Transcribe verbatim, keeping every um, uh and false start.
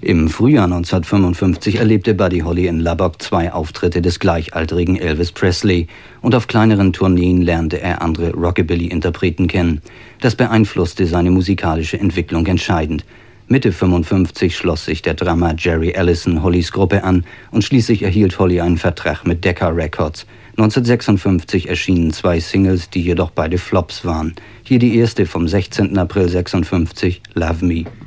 Im Frühjahr neunzehnhundertfünfundfünfzig erlebte Buddy Holly in Lubbock zwei Auftritte des gleichaltrigen Elvis Presley und auf kleineren Tourneen lernte er andere Rockabilly-Interpreten kennen. Das beeinflusste seine musikalische Entwicklung entscheidend. Mitte fünfundfünfzig schloss sich der Drummer Jerry Allison Hollys Gruppe an und schließlich erhielt Holly einen Vertrag mit Decca Records. neunzehnhundertsechsundfünfzig erschienen zwei Singles, die jedoch beide Flops waren. Hier die erste vom sechzehnten April sechsundfünfzig, Love Me.